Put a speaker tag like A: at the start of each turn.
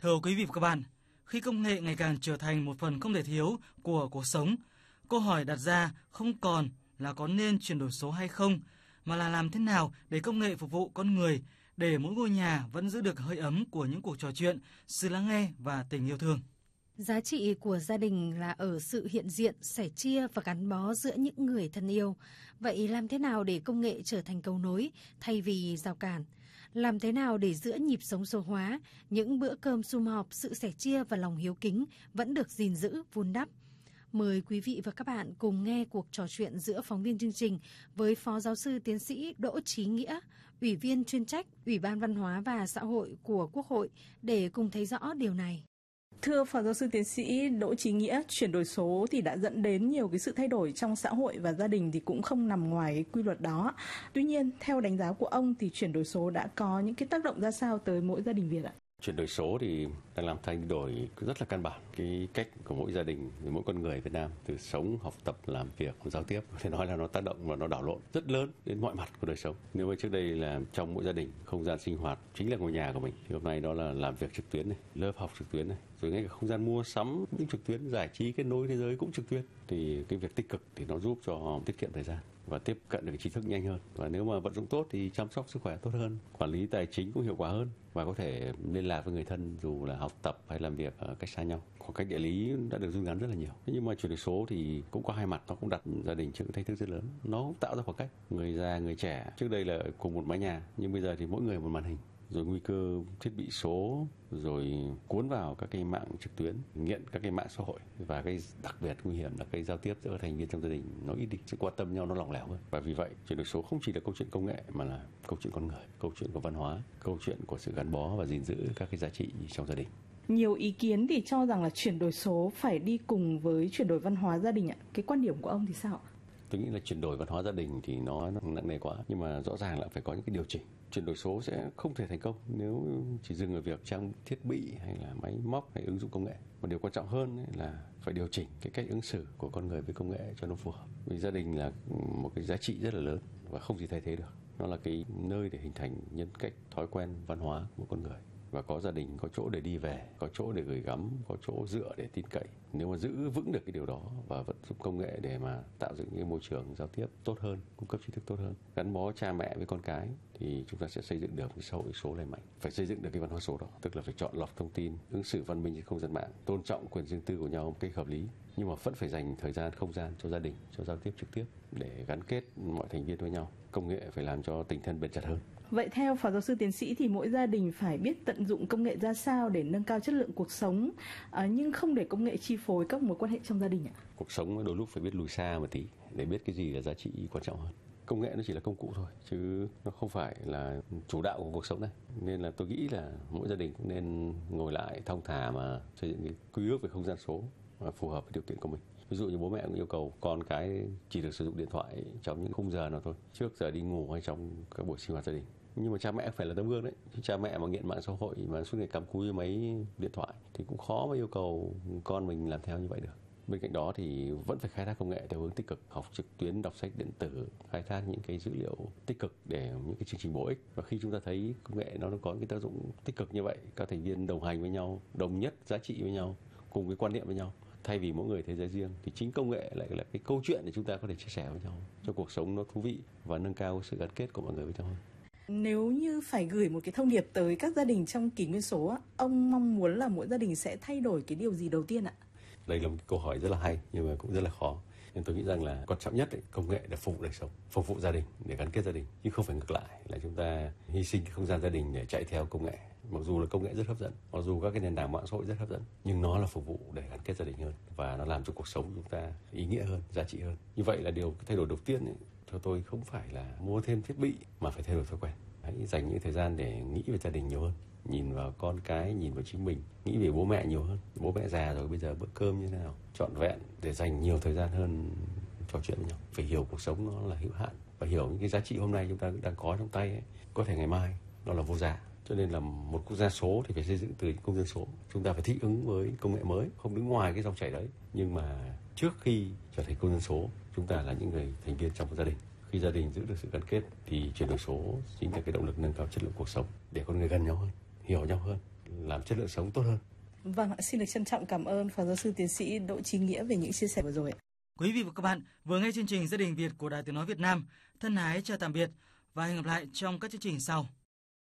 A: Thưa quý vị và các bạn, khi công nghệ ngày càng trở thành một phần không thể thiếu của cuộc sống, câu hỏi đặt ra không còn là có nên chuyển đổi số hay không, mà là làm thế nào để công nghệ phục vụ con người, để mỗi ngôi nhà vẫn giữ được hơi ấm của những cuộc trò chuyện, sự lắng nghe và tình yêu thương.
B: Giá trị của gia đình là ở sự hiện diện, sẻ chia và gắn bó giữa những người thân yêu. Vậy làm thế nào để công nghệ trở thành cầu nối thay vì rào cản? Làm thế nào để giữa nhịp sống số hóa, những bữa cơm sum họp, sự sẻ chia và lòng hiếu kính vẫn được gìn giữ, vun đắp? Mời quý vị và các bạn cùng nghe cuộc trò chuyện giữa phóng viên chương trình với Phó Giáo sư Tiến sĩ Đỗ Chí Nghĩa, Ủy viên chuyên trách Ủy ban Văn hóa và Xã hội của Quốc hội để cùng thấy rõ điều này.
C: Thưa Phó Giáo sư Tiến sĩ Đỗ Chí Nghĩa, chuyển đổi số thì đã dẫn đến nhiều cái sự thay đổi trong xã hội và gia đình thì cũng không nằm ngoài cái quy luật đó. Tuy nhiên, theo đánh giá của ông thì chuyển đổi số đã có những cái tác động ra sao tới mỗi gia đình Việt ạ?
D: Chuyển đổi số thì đang làm thay đổi rất là căn bản cái cách của mỗi gia đình, mỗi con người Việt Nam, từ sống, học tập, làm việc, giao tiếp. Có thể nói là nó tác động và nó đảo lộn rất lớn đến mọi mặt của đời sống. Nếu mà trước đây là trong mỗi gia đình, không gian sinh hoạt chính là ngôi nhà của mình, thì hôm nay đó là làm việc trực tuyến này, lớp học trực tuyến này, rồi ngay cả không gian mua sắm cũng trực tuyến, giải trí kết nối thế giới cũng trực tuyến. Thì cái việc tích cực thì nó giúp cho tiết kiệm thời gian và tiếp cận được tri thức nhanh hơn, và nếu mà vận dụng tốt thì chăm sóc sức khỏe tốt hơn, quản lý tài chính cũng hiệu quả hơn, và có thể liên lạc với người thân dù là học tập hay làm việc ở cách xa nhau. Khoảng cách địa lý đã được rút ngắn rất là nhiều. Nhưng mà chuyển đổi số thì cũng có hai mặt, nó cũng đặt gia đình trước thách thức rất lớn. Nó cũng tạo ra khoảng cách người già người trẻ, trước đây là cùng một mái nhà, nhưng bây giờ thì mỗi người một màn hình, rồi nguy cơ thiết bị số, rồi cuốn vào các cái mạng trực tuyến, nghiện các cái mạng xã hội, và cái đặc biệt nguy hiểm là cái giao tiếp giữa thành viên trong gia đình nó ít đi, sự quan tâm nhau nó lỏng lẻo hơn. Và vì vậy chuyển đổi số không chỉ là câu chuyện công nghệ mà là câu chuyện con người, câu chuyện của văn hóa, câu chuyện của sự gắn bó và gìn giữ các cái giá trị trong gia đình.
C: Nhiều ý kiến thì cho rằng là chuyển đổi số phải đi cùng với chuyển đổi văn hóa gia đình ạ. Cái quan điểm của ông thì sao?
D: Tôi nghĩ là chuyển đổi văn hóa gia đình thì nó nặng nề quá, nhưng mà rõ ràng là phải có những cái điều chỉnh. Chuyển đổi số sẽ không thể thành công nếu chỉ dừng ở việc trang thiết bị hay là máy móc hay ứng dụng công nghệ. Một điều quan trọng hơn là phải điều chỉnh cái cách ứng xử của con người với công nghệ cho nó phù hợp. Vì gia đình là một cái giá trị rất là lớn và không gì thay thế được. Nó là cái nơi để hình thành nhân cách, thói quen, văn hóa của con người. Và có gia đình, có chỗ để đi về, có chỗ để gửi gắm, có chỗ dựa để tin cậy. Nếu mà giữ vững được cái điều đó và vận dụng công nghệ để mà tạo dựng cái môi trường giao tiếp tốt hơn, cung cấp tri thức tốt hơn, gắn bó cha mẹ với con cái, thì chúng ta sẽ xây dựng được cái xã hội số lành mạnh. Phải xây dựng được cái văn hóa số đó, tức là phải chọn lọc thông tin, ứng xử văn minh trên không gian mạng, tôn trọng quyền riêng tư của nhau một cách hợp lý, nhưng mà vẫn phải dành thời gian, không gian cho gia đình, cho giao tiếp trực tiếp để gắn kết mọi thành viên với nhau. Công nghệ phải làm cho tình thân bền chặt hơn.
C: Vậy theo Phó Giáo sư Tiến sĩ thì mỗi gia đình phải biết tận dụng công nghệ ra sao để nâng cao chất lượng cuộc sống, nhưng không để công nghệ chi phối các mối quan hệ trong gia đình ạ?
D: Cuộc sống đôi lúc phải biết lùi xa một tí để biết cái gì là giá trị quan trọng hơn. Công nghệ nó chỉ là công cụ thôi, chứ nó không phải là chủ đạo của cuộc sống này. Nên là tôi nghĩ là mỗi gia đình cũng nên ngồi lại thong thả mà xây dựng cái quy ước về không gian số mà phù hợp với điều kiện của mình. Ví dụ như bố mẹ cũng yêu cầu con cái chỉ được sử dụng điện thoại trong những khung giờ nào thôi, trước giờ đi ngủ hay trong các buổi sinh hoạt gia đình. Nhưng mà cha mẹ phải là tấm gương đấy. Cha mẹ mà nghiện mạng xã hội mà suốt ngày cắm cúi với máy điện thoại thì cũng khó mà yêu cầu con mình làm theo như vậy được. Bên cạnh đó thì vẫn phải khai thác công nghệ theo hướng tích cực, học trực tuyến, đọc sách điện tử, khai thác những cái dữ liệu tích cực để những cái chương trình bổ ích. Và khi chúng ta thấy công nghệ nó có cái tác dụng tích cực như vậy, các thành viên đồng hành với nhau, đồng nhất giá trị với nhau, cùng cái quan niệm với nhau, thay vì mỗi người thế giới riêng, thì chính công nghệ lại là cái câu chuyện để chúng ta có thể chia sẻ với nhau cho cuộc sống nó thú vị và nâng cao sự gắn kết của mọi người với nhau hơn.
C: Nếu như phải gửi một cái thông điệp tới các gia đình trong kỷ nguyên số, ông mong muốn là mỗi gia đình sẽ thay đổi cái điều gì đầu tiên ạ?
D: Đây là một câu hỏi rất là hay nhưng mà cũng rất là khó. Nhưng tôi nghĩ rằng là quan trọng nhất công nghệ để phục vụ đời sống, phục vụ gia đình, để gắn kết gia đình, chứ không phải ngược lại là chúng ta hy sinh cái không gian gia đình để chạy theo công nghệ. Mặc dù là công nghệ rất hấp dẫn, mặc dù các cái nền tảng mạng xã hội rất hấp dẫn, nhưng nó là phục vụ để gắn kết gia đình hơn và nó làm cho cuộc sống chúng ta ý nghĩa hơn, giá trị hơn. Như vậy là điều thay đổi đầu tiên theo tôi không phải là mua thêm thiết bị mà phải thay đổi thói quen. Hãy dành những thời gian để nghĩ về gia đình nhiều hơn, nhìn vào con cái, nhìn vào chính mình, nghĩ về bố mẹ nhiều hơn. Bố mẹ già rồi, bây giờ bữa cơm như thế nào, trọn vẹn để dành nhiều thời gian hơn trò chuyện với nhau. Phải hiểu cuộc sống nó là hữu hạn và hiểu những cái giá trị hôm nay chúng ta đang có trong tay ấy, có thể ngày mai nó là vô giá. Cho nên là một quốc gia số thì phải xây dựng từ công dân số. Chúng ta phải thích ứng với công nghệ mới, không đứng ngoài cái dòng chảy đấy. Nhưng mà trước khi trở thành công dân số, chúng ta là những người thành viên trong một gia đình. Khi gia đình giữ được sự gắn kết thì chuyển đổi số chính là cái động lực nâng cao chất lượng cuộc sống để con người gần nhau hơn, hiểu nhau hơn, làm chất lượng sống tốt hơn.
C: Vâng, xin được trân trọng cảm ơn Phó Giáo sư Tiến sĩ Đỗ Chí Nghĩa về những chia sẻ vừa rồi.
A: Quý vị và các bạn vừa nghe chương trình Gia đình Việt của Đài Tiếng nói Việt Nam. Thân ái chào tạm biệt và hẹn gặp lại trong các chương trình sau.